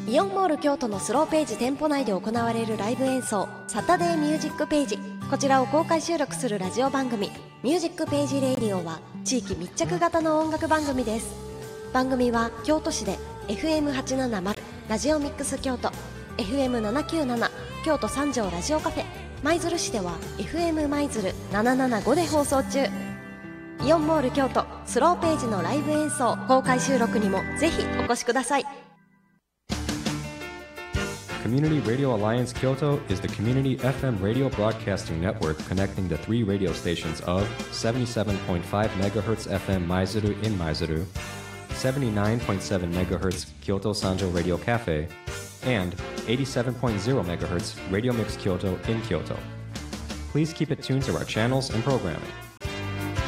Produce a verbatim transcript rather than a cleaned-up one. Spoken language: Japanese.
イオンモール京都のスローページ店舗内で行われるライブ演奏サタデーミュージックページ、こちらを公開収録するラジオ番組ミュージックページレイディオは地域密着型の音楽番組です。番組は京都市で エフエムはちななまる ラジオミックス京都、 エフエムななきゅうなな 京都三条ラジオカフェ、舞鶴市では エフエム 舞鶴ななななごで放送中。イオンモール京都スローページのライブ演奏公開収録にもぜひお越しください。 Community Radio Alliance Kyoto is the community F M radio broadcasting network connecting the three radio stations of seventy-seven point five megahertz F M Maizuru in Maizuru, seventy-nine point seven megahertz Kyoto Sanjo Radio Cafe, and eighty-seven point zero megahertz Radio Mix Kyoto in Kyoto. Please keep it tuned to our channels and programming.